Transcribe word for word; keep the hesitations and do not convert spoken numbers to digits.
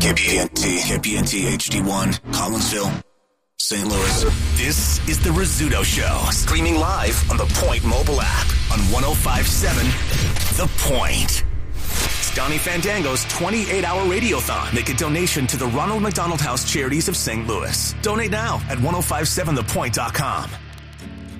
K P N T, K P N T H D one, Collinsville, Saint Louis. This is The Rizzuto Show, streaming live on the Point mobile app on one oh five point seven The Point. It's Donnie Fandango's twenty-eight hour radiothon. Make a donation to the Ronald McDonald House Charities of Saint Louis. Donate now at ten fifty-seven the point dot com.